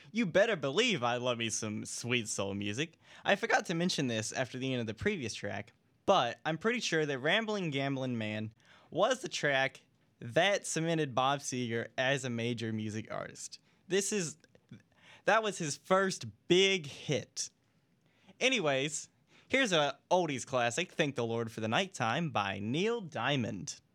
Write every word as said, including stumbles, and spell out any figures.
You better believe I love me some sweet soul music. I forgot to mention this after the end of the previous track, but I'm pretty sure that Ramblin' Gamblin' Man was the track that cemented Bob Seger as a major music artist. This is that was his first big hit. Anyways, here's a oldies classic, Thank the Lord for the Nighttime by Neil Diamond.